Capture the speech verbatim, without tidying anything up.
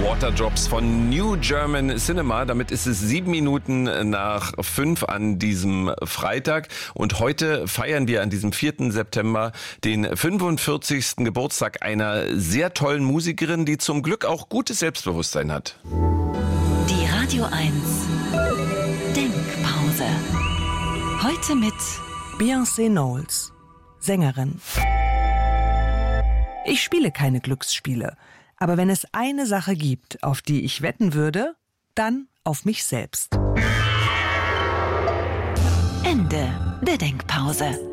Waterdrops von New German Cinema. Damit ist es sieben Minuten nach fünf an diesem Freitag. Und heute feiern wir an diesem vierten September den fünfundvierzigsten Geburtstag einer sehr tollen Musikerin, die zum Glück auch gutes Selbstbewusstsein hat. Die Radio eins Denkpause. Heute mit Beyoncé Knowles, Sängerin. Ich spiele keine Glücksspiele, aber wenn es eine Sache gibt, auf die ich wetten würde, dann auf mich selbst. Ende der Denkpause.